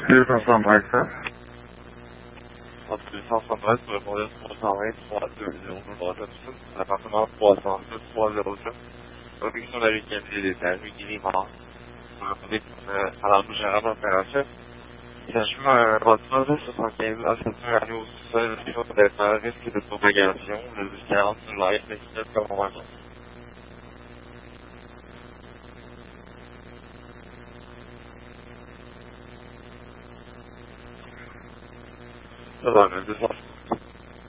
273. Entre 273 pour répondre à 320 320 Robinson, l'appartement 302 307. Production de la rue Camille d'État, rue Guillemard. À la gérant d'opération. Il s'agit d'un bâtiment de 75 ascenseur à au sous-sol, d'être risque de propagation, le 40 sur l'air, mais comme convention. Alors, le 200